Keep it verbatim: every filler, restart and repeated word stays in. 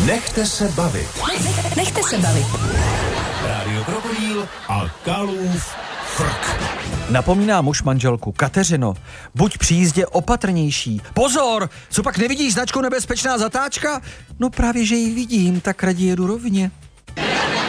Nechte se bavit. Nechte se bavit. Rádio Krokodýl a Kalův frk. Napomíná muž manželku: Kateřino, buď při jízdě opatrnější. Pozor, co pak nevidíš značku nebezpečná zatáčka? No právě, že ji vidím, tak raději jedu rovně.